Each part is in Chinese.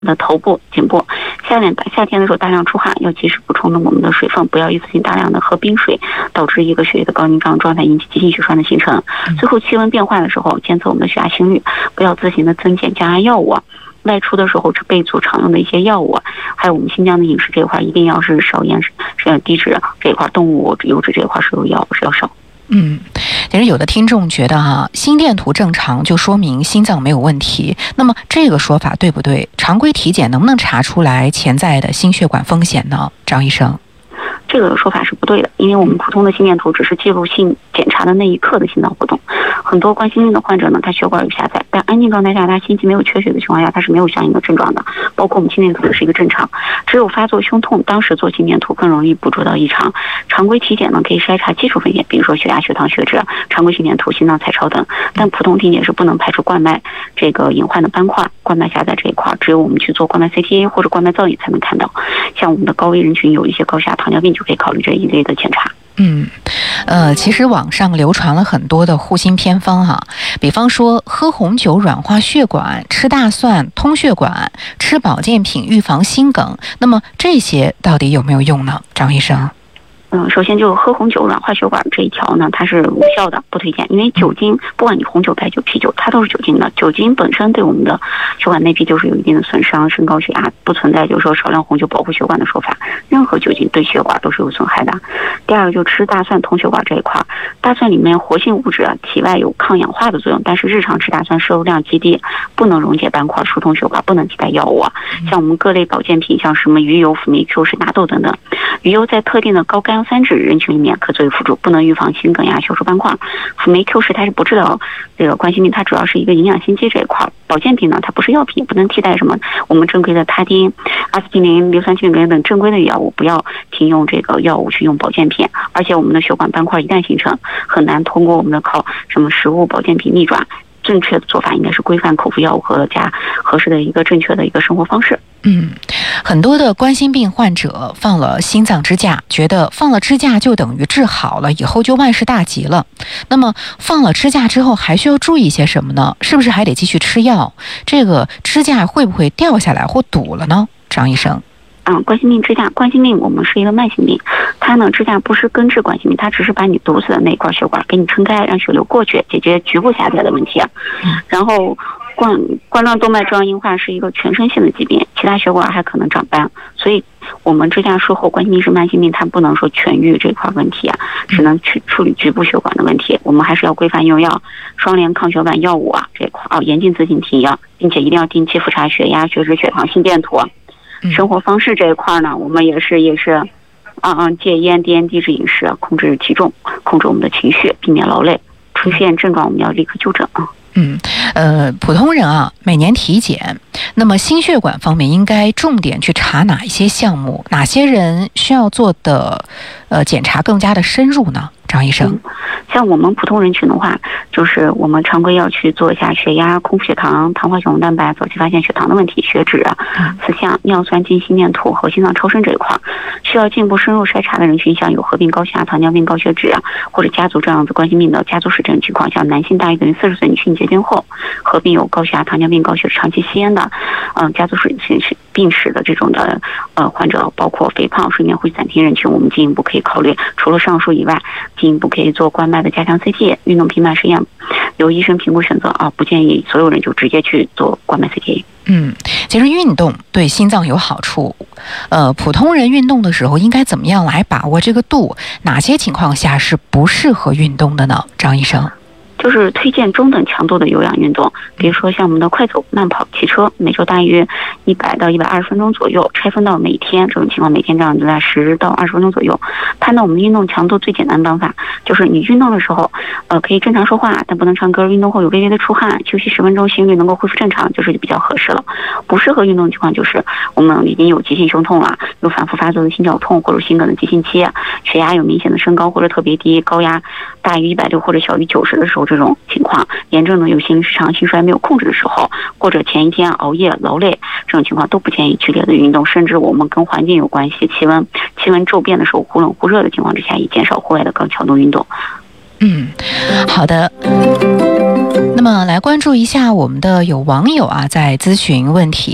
的头部、颈部。夏天的时候大量出汗，要及时补充我们的水分，不要一次性大量的喝冰水，导致一个血液的高凝胀状态，引起急性血栓的形成。最后气温变化的时候，监测我们的血压、心率，不要自行的增减降压药物。外出的时候吃备足常用的一些药物，还有我们新疆的饮食这一块一定要是少盐、低脂这一块，动物油脂这一块是要少。 其实有的听众觉得心电图正常就说明心脏没有问题，那么这个说法对不对？常规体检能不能查出来潜在的心血管风险呢？张医生。 这个说法是不对的，因为我们普通的心电图只是记录性检查的那一刻的心脏活动。很多冠心病的患者呢，他血管有狭窄，但安静状态下他心肌没有缺血的情况下，他是没有相应的症状的，包括我们心电图也是一个正常。只有发作胸痛，当时做心电图更容易捕捉到异常。常规体检呢可以筛查基础风险，比如说血压、血糖、血脂，常规心电图、心脏彩超等，但普通体检是不能排除冠脉这个隐患的斑块、冠脉狭窄这一块，只有我们去做冠脉 CTA 或者冠脉造影才能看到。像我们的高危人群有一些高血压、糖尿病，就可以考虑这一类的检查。 其实网上流传了很多的护心偏方比方说喝红酒软化血管，吃大蒜通血管，吃保健品预防心梗，那么这些到底有没有用呢？张医生。 首先就喝红酒软化血管这一条呢，它是无效的，不推荐。因为酒精，不管你红酒、白酒、啤酒，它都是酒精的。酒精本身对我们的血管内壁就是有一定的损伤，升高血压，不存在就是说少量红酒保护血管的说法。任何酒精对血管都是有损害的。第二个就吃大蒜通血管这一块，大蒜里面活性物质体外有抗氧化的作用，但是日常吃大蒜摄入量极低，不能溶解斑块、疏通血管，不能替代药物。像我们各类保健品，像什么鱼油、辅酶 Q、水纳豆等等，鱼油在特定的高甘油三酯人群里面可作为辅助，不能预防心梗呀、修出斑块。辅酶 Q 它是不治疗这个冠心病，它主要是一个营养心肌这一块。保健品呢，它不是药品，不能替代什么我们正规的他汀、阿司匹林、硫酸氢哋等正规的药物，不要停用这个药物去用保健品。而且我们的血管斑块一旦形成，很难通过我们的靠什么食物、保健品逆转。正确的做法应该是规范口服药物和加合适的一个正确的一个生活方式。 很多的冠心病患者放了心脏支架，觉得放了支架就等于治好了，以后就万事大吉了。那么放了支架之后还需要注意些什么呢？是不是还得继续吃药？这个支架会不会掉下来或堵了呢？张医生。 冠心病支架，冠心病我们是一个慢性病，它呢支架不是根治冠心病，它只是把你堵死的那一块血管给你撑开，让血流过去，解决局部狭窄的问题。然后冠状动脉粥样硬化是一个全身性的疾病，其他血管还可能长斑，所以我们支架术后冠心病是慢性病，它不能说痊愈这块问题只能去处理局部血管的问题。我们还是要规范用药，双联抗血管药物这一块严禁自行停药，并且一定要定期复查血压、血脂、血糖、心电图。生活方式这一块呢，我们也是戒烟、低盐低脂饮食，控制体重，控制我们的情绪，避免劳累。出现症状我们要立刻就诊普通人每年体检，那么心血管方面应该重点去查哪一些项目？哪些人需要做的检查更加的深入呢？张医生。 像我们普通人群的话，就是我们常规要去做一下血压、空腹血糖、糖化血红蛋白，早期发现血糖的问题、血脂、四项、尿酸、经心电图和心脏超声这一块。需要进一步深入筛查的人群，像有合并高血压、糖尿病、高血脂或者家族这样子冠心病的家族史这种情况，像男性大于等于40岁，女性结婚后合并有高血压、糖尿病、高血脂、长期吸烟的，家族病史的这种的患者，包括肥胖、睡眠呼吸暂停人群，我们进一步可以考虑，除了上述以外，进一步可以做冠脉的加强 CT、运动频脉实验，由医生评估选择不建议所有人就直接去做冠脉 CT。 其实运动对心脏有好处，普通人运动的时候应该怎么样来把握这个度？哪些情况下是不适合运动的呢？张医生。 就是推荐中等强度的有氧运动，比如说像我们的快走、慢跑、骑车，每周大约100到120分钟左右，拆分到每天这种情况，每天这样子在10到20分钟左右。判断我们的运动强度最简单的方法，就是你运动的时候，可以正常说话，但不能唱歌。运动后有微微的出汗，休息10分钟，心率能够恢复正常，就是比较合适了。不适合运动的情况就是我们已经有急性胸痛了，有反复发作的心绞痛或者心梗的急性期，血压有明显的升高或者特别低，高压大于160或者小于90的时候，这种情况，严重的有心律失常、心衰没有控制的时候，或者前一天熬夜劳累，这种情况都不建议剧烈的运动。甚至我们跟环境有关系，气温骤变的时候，忽冷忽热的情况之下，以减少户外的高强度运动。 好的。那么来关注一下我们的有网友在咨询问题。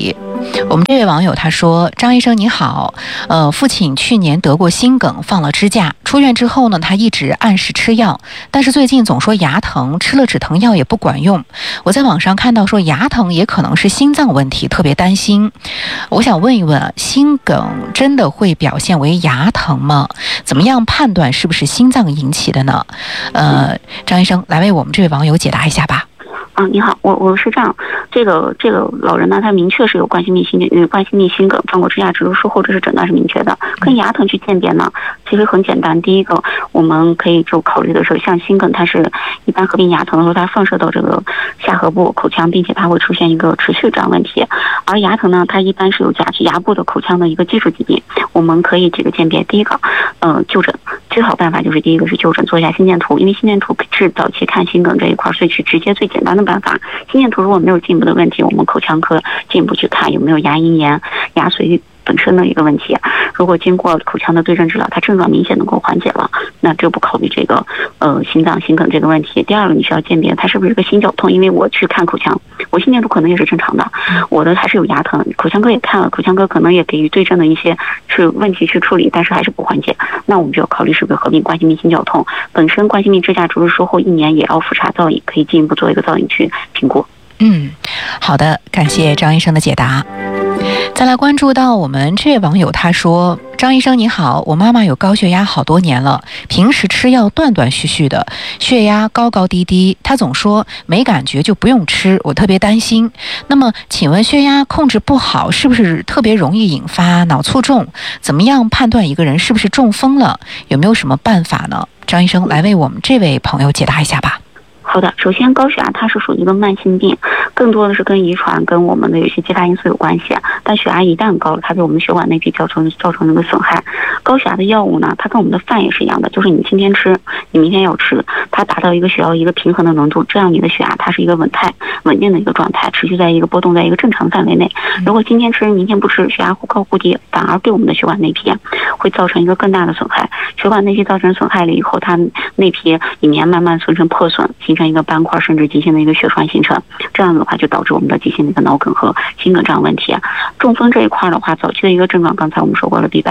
我们这位网友他说：“张医生你好，父亲去年得过心梗，放了支架，出院之后呢，他一直按时吃药，但是最近总说牙疼，吃了止疼药也不管用。我在网上看到说牙疼也可能是心脏问题，特别担心。我想问一问，心梗真的会表现为牙疼吗？怎么样判断是不是心脏引起的呢？张医生来为我们这位网友解答一下吧。” 你好，我是这样，这个老人呢，他明确是有冠心病心梗，放过支架植入术后，这是诊断是明确的。跟牙疼去鉴别呢，其实很简单。第一个，我们可以就考虑的是，像心梗，它是一般合并牙疼的时候，它放射到这个下颌部、口腔，并且它会出现一个持续这样问题。而牙疼呢，它一般是有牙部的口腔的一个基础疾病，我们可以这个鉴别。第一个，就诊最好办法就是第一个是就诊，做一下心电图，因为心电图是早期看心梗这一块，所以去直接最简单的办法。心电图如果没有进一步的问题，我们口腔科进一步去看有没有牙龈炎、牙髓本身的一个问题。如果经过口腔的对症治疗，它症状明显能够缓解了，那就不考虑这个心脏心梗这个问题。第二个，你需要鉴别它是不是个心绞痛，因为我去看口腔，我心电图可能也是正常的，我的还是有牙疼，口腔科也看了，口腔科可能也给予对症的一些是问题去处理，但是还是不缓解，那我们就要考虑是不是合并冠心病心绞痛。本身冠心病支架植入术后1年也要复查造影，可以进一步做一个造影去评估。 好的，感谢张医生的解答。再来关注到我们这位网友，他说：“张医生你好，我妈妈有高血压好多年了，平时吃药断断续续的，血压高高低低，她总说没感觉就不用吃，我特别担心。那么请问血压控制不好是不是特别容易引发脑卒中？怎么样判断一个人是不是中风了？有没有什么办法呢？”张医生来为我们这位朋友解答一下吧。 好的，首先高血压它是属于一个慢性病，更多的是跟遗传、跟我们的有些继发因素有关系。但血压一旦高了，它对我们血管内皮造成一个损害。高血压的药物呢，它跟我们的饭也是一样的，就是你今天吃，你明天要吃，它达到一个血药一个平衡的浓度，这样你的血压它是一个稳定的一个状态，持续在一个波动在一个正常范围内。如果今天吃，明天不吃，血压忽高忽低，反而对我们的血管内皮会造成一个更大的损害。血管内皮造成损害了以后，它内皮里面慢慢形成破损，形成一个斑块，甚至急性的一个血栓形成，这样的话就导致我们的急性的一个脑梗和心梗这样问题。中风这一块的话，早期的一个症状，刚才我们说过了 baby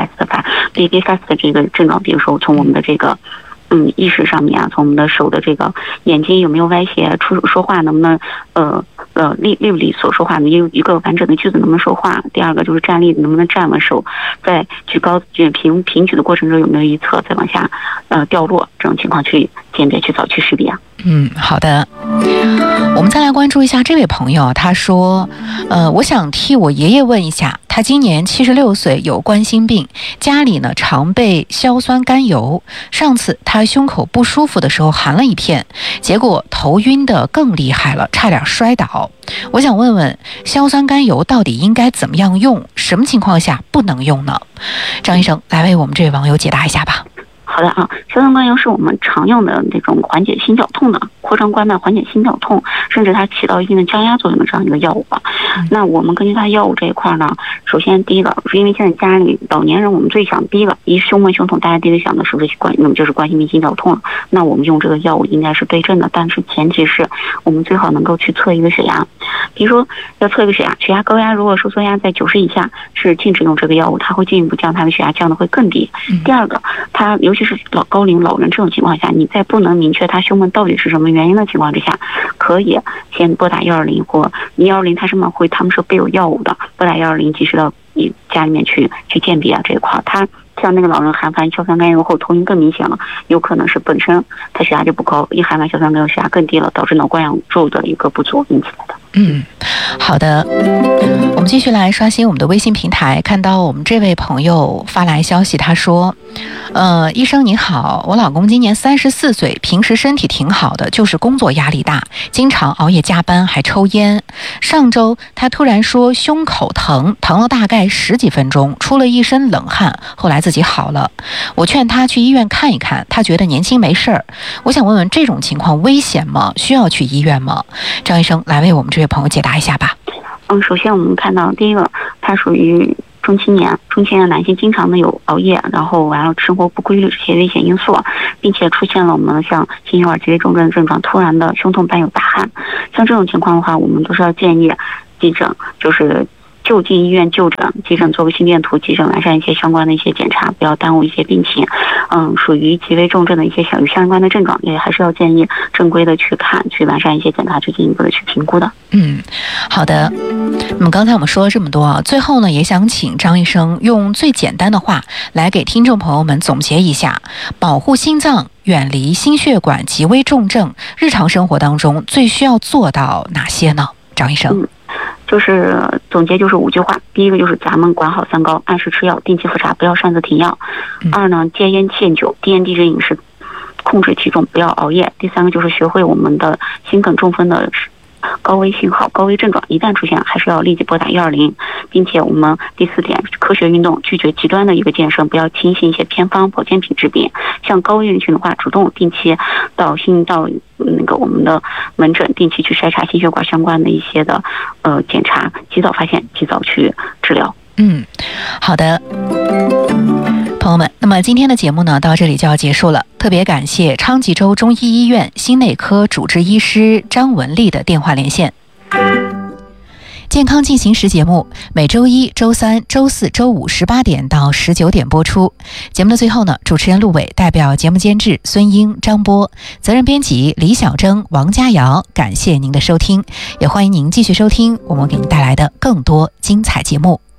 fast 的这个症状，比如说从我们的这个意识上面啊，从我们的手的这个眼睛有没有歪斜，说话能不能利不利索，说话有一个完整的句子能不能说话。第二个就是站立能不能站稳，手在举高平举的过程中有没有一侧再往下掉落，这种情况去鉴别，去早期识别。 好的。我们再来关注一下这位朋友，他说我想替我爷爷问一下，他今年76岁，有冠心病，家里呢常备硝酸甘油，上次他胸口不舒服的时候含了一片，结果头晕的更厉害了，差点摔倒。我想问问，硝酸甘油到底应该怎么样用，什么情况下不能用呢？张医生来为我们这位网友解答一下吧。 好的啊，硝酸甘油是我们常用的这种缓解心绞痛的，扩张冠脉缓解心绞痛，甚至它起到一定的降压作用的这样一个药物吧。那我们根据它药物这一块呢，首先第一个是因为现在家里老年人，我们最想第一个一胸闷胸痛，大家第一个想的是不是就是冠心病心绞痛？那我们用这个药物应该是对症的，但是前提是我们最好能够去测一个血压，比如说要测一个血压高压，如果收缩压在90以下，是禁止用这个药物，它会进一步将它的血压降的会更低。第二个，它尤其是高龄老人这种情况下，你在不能明确他胸闷到底是什么原因的情况之下，可以先拨打120或120，它上面他们是备有药物的，拨打120及时到你家里面去鉴别这一块。他像那个老人含完硝酸甘油后头晕更明显了，有可能是本身他血压就不高，一含完硝酸甘油血压更低了，导致脑灌氧肉的一个不足引起来的。 好的，我们继续来刷新我们的微信平台，看到我们这位朋友发来消息，他说医生你好，我老公今年34岁，平时身体挺好的，就是工作压力大，经常熬夜加班，还抽烟。上周他突然说胸口疼了大概10几分钟，出了一身冷汗，后来自己好了。我劝他去医院看一看，他觉得年轻没事儿。我想问问，这种情况危险吗？需要去医院吗？张医生来为我们这位朋友解答一下吧。 首先我们看到第一个，他属于中青年男性，经常的有熬夜，然后完了生活不规律这些危险因素，并且出现了我们像心血管疾病重症症状，突然的胸痛伴有大汗，像这种情况的话，我们都是要建议急诊，就是就近医院就诊，急诊做个心电图，急诊完善一些相关的一些检查，不要耽误一些病情。属于极为重症的一些相关的症状，也还是要建议正规的去看，去完善一些检查，去进一步的去评估的。 好的。那么刚才我们说了这么多啊，最后呢，也想请张医生用最简单的话来给听众朋友们总结一下，保护心脏、远离心血管极危重症，日常生活当中最需要做到哪些呢？张医生。 就是总结就是5句话。第一个就是咱们管好3高，按时吃药，定期复查，不要擅自停药。2呢，戒烟限酒，低盐低脂饮食，控制体重，不要熬夜。第3个就是学会我们的心梗中风的高危信号、高危症状，一旦出现还是要立即拨打120，并且我们第4点，科学运动，拒绝极端的一个健身，不要轻信一些偏方、保健品治病。像高危人群的话，主动定期到我们的门诊，定期去筛查心血管相关的一些的检查，及早发现，及早去治疗。 好的。朋友们，那么今天的节目呢，到这里就要结束了。特别感谢昌吉州中医医院心内科主治医师张文丽的电话连线。健康进行时节目每周1、周3、周4、周5 18点到19点播出。节目的最后呢，主持人陆伟代表节目监制孙英、张波，责任编辑李小征、王佳瑶，感谢您的收听，也欢迎您继续收听我们给您带来的更多精彩节目。